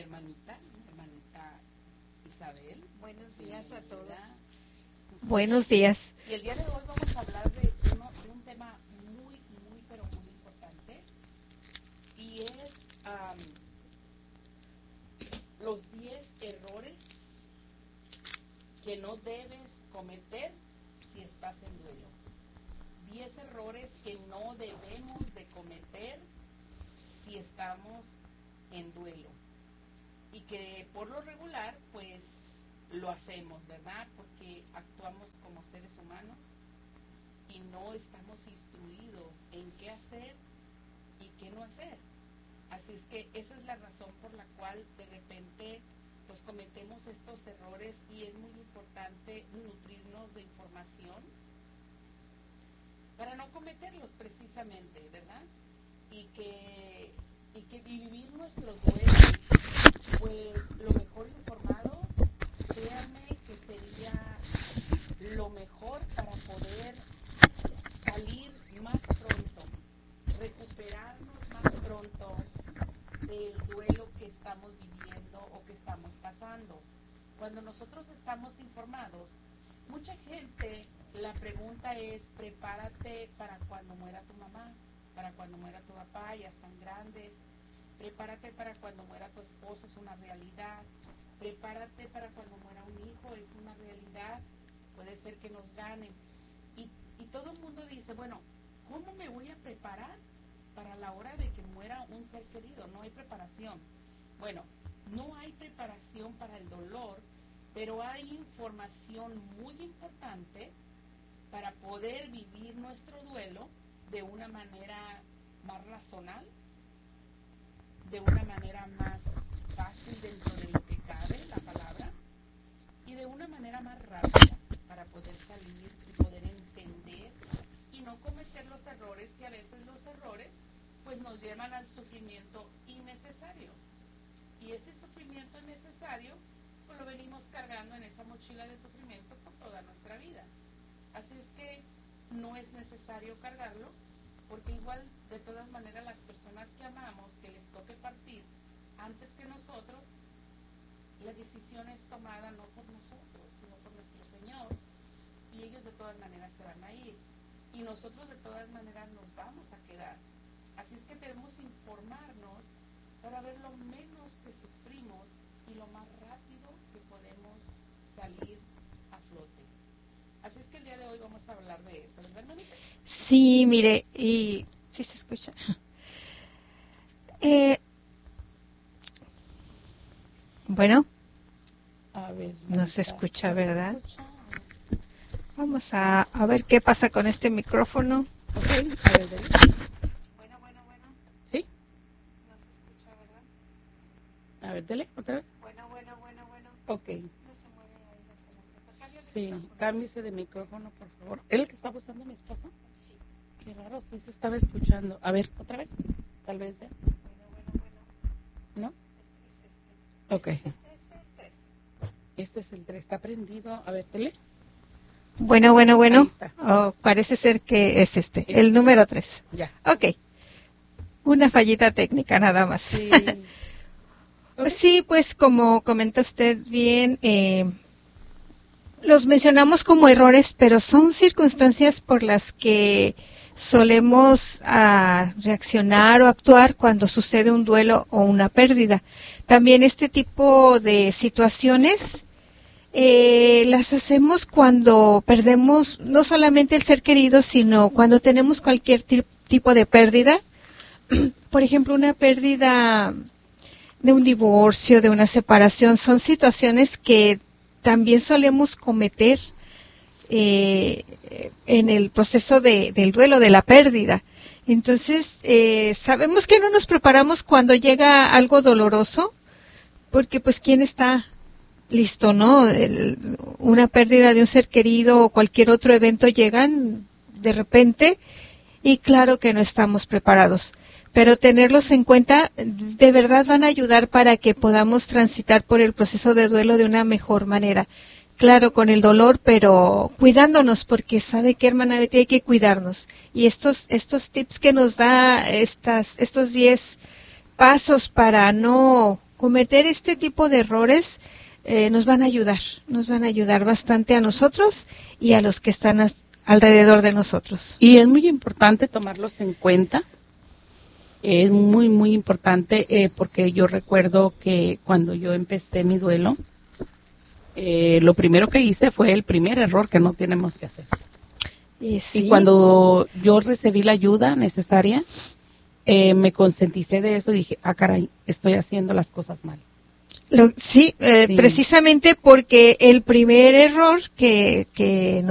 hermanita Isabel. Buenos días a todos. Buenos días. Y el día de hoy vamos a hablar de un tema muy, pero muy importante. Y es los 10 errores que no debes cometer si estás en duelo. 10 errores que no debemos de cometer si estamos en duelo. Y que por lo regular, pues, lo hacemos, ¿verdad? Porque actuamos como seres humanos y no estamos instruidos en qué hacer y qué no hacer. Así es que esa es la razón por la cual de repente pues cometemos estos errores, y es muy importante nutrirnos de información para no cometerlos precisamente, ¿verdad? Y vivir nuestros duelos, pues lo mejor informados, créanme que sería lo mejor para poder salir más pronto, recuperarnos más pronto del duelo que estamos viviendo o que estamos pasando. Cuando nosotros estamos informados, mucha gente, la pregunta es: prepárate para cuando muera tu mamá, para cuando muera tu papá, ya están grandes. Prepárate para cuando muera tu esposo, es una realidad. Prepárate para cuando muera un hijo, es una realidad. Puede ser que nos ganen. Y todo el mundo dice, bueno, ¿cómo me voy a preparar para la hora de que muera un ser querido? No hay preparación. Bueno, no hay preparación para el dolor, pero hay información muy importante para poder vivir nuestro duelo de una manera más racional, de una manera más fácil dentro de lo que cabe la palabra, y de una manera más rápida para poder salir y poder entender y no cometer los errores, que a veces los errores pues nos llevan al sufrimiento innecesario, y ese sufrimiento innecesario pues lo venimos cargando en esa mochila de sufrimiento por toda nuestra vida. Así es que no es necesario cargarlo, porque igual de todas maneras las personas que amamos, que les toque partir antes que nosotros, la decisión es tomada no por nosotros, sino por nuestro Señor, y ellos de todas maneras se van a ir, y nosotros de todas maneras nos vamos a quedar. Así es que debemos informarnos para ver lo menos que sufrimos y lo más rápido que podemos salir a flote. Así es que el día de hoy vamos a hablar de eso, ¿verdad, hermanita? Sí, mire, y sí se escucha. Bueno, A ver, no se escucha, ¿verdad? Vamos a ver qué pasa con este micrófono. Ok, a ver, ¿verdad? Bueno. ¿Sí? No se escucha, ¿verdad? A ver, dele, otra vez. Bueno. Ok. No se mueve ahí la señora. Sí, cámbiese de micrófono, por favor. ¿Es el que estaba usando mi esposo? Sí. Qué raro, sí se estaba escuchando. A ver, otra vez. Tal vez ya. Bueno. ¿No? Ok. Este es el 3. Este es el 3. Está prendido. A ver, tele. Bueno. Ahí está. Oh, parece ser que es el número 3. Ya. Ok. Una fallita técnica nada más. Sí. Pues sí, pues como comentó usted bien, los mencionamos como errores, pero son circunstancias por las que solemos reaccionar o actuar cuando sucede un duelo o una pérdida. También este tipo de situaciones las hacemos cuando perdemos no solamente el ser querido, sino cuando tenemos cualquier tipo de pérdida. Por ejemplo, una pérdida de un divorcio, de una separación, son situaciones que también solemos cometer en el proceso del duelo, de la pérdida. Entonces, sabemos que no nos preparamos cuando llega algo doloroso, porque pues ¿quién está listo, no? Una pérdida de un ser querido o cualquier otro evento llegan de repente y claro que no estamos preparados. Pero tenerlos en cuenta de verdad van a ayudar para que podamos transitar por el proceso de duelo de una mejor manera. Claro, con el dolor, pero cuidándonos, porque sabe que, hermana Betty, hay que cuidarnos. Y estos tips que nos da estos 10 pasos para no cometer este tipo de errores nos van a ayudar bastante a nosotros y a los que están alrededor de nosotros. Y es muy importante tomarlos en cuenta. Es muy, muy importante porque yo recuerdo que cuando yo empecé mi duelo, lo primero que hice fue el primer error que no tenemos que hacer. Sí. Y cuando yo recibí la ayuda necesaria, me concienticé de eso y dije, caray, estoy haciendo las cosas mal. Sí, precisamente porque el primer error que